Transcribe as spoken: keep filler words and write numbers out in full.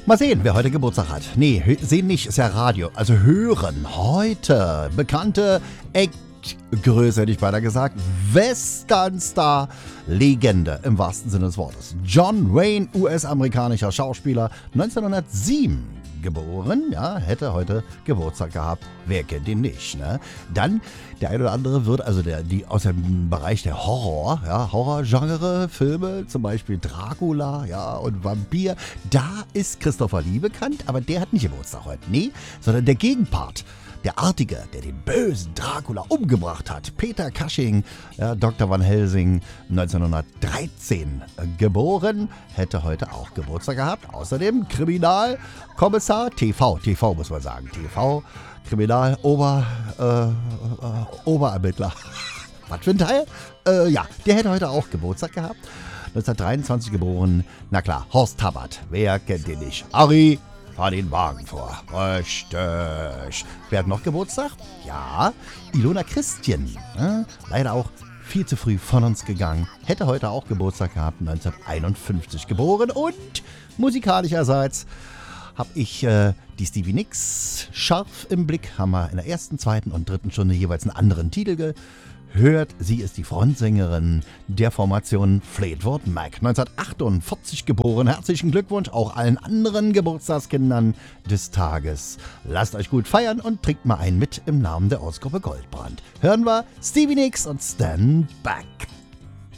Mal sehen, wer heute Geburtstag hat. Nee, hö- sehen nicht, ist ja Radio. Also hören. Heute bekannte Eckgröße, hätte ich beinahe gesagt. Westernstar, Legende im wahrsten Sinne des Wortes. John Wayne, U S-amerikanischer Schauspieler, neunzehnhundertsieben geboren. Ja, hätte heute Geburtstag gehabt. Wer kennt ihn nicht, ne? Dann, der ein oder andere wird, also der, die aus dem Bereich der Horror, ja, Horror-Genre, Filme, zum Beispiel Dracula, ja, und Vampir. Da ist Christopher Lee bekannt, aber der hat nicht Geburtstag heute. Nee, sondern der Gegenpart. Der Artige, der den bösen Dracula umgebracht hat. Peter Cushing, ja, Doktor Van Helsing, neunzehnhundertdreizehn geboren, hätte heute auch Geburtstag gehabt. Außerdem Kriminalkommissar, T V, T V muss man sagen, T V, Kriminal, Ober, äh, äh, Oberermittler. Was für ein Teil? Äh, ja, der hätte heute auch Geburtstag gehabt. neunzehnhundertdreiundzwanzig geboren, na klar, Horst Tappert, wer kennt den nicht? Ari, fahr den Wagen vor. Richtig. Wer hat noch Geburtstag? Ja, Ilona Christian. Äh, leider auch viel zu früh von uns gegangen. Hätte heute auch Geburtstag gehabt, neunzehnhunderteinundfünfzig geboren. Und musikalischerseits habe ich äh, die Stevie Nicks scharf im Blick. Haben wir in der ersten, zweiten und dritten Stunde jeweils einen anderen Titel gehört. Sie ist die Frontsängerin der Formation Fleetwood Mac. neunzehnhundertachtundvierzig geboren. Herzlichen Glückwunsch auch allen anderen Geburtstagskindern des Tages. Lasst euch gut feiern und trinkt mal ein mit im Namen der Ortsgruppe Goldbrand. Hören wir Stevie Nicks und Stand Back.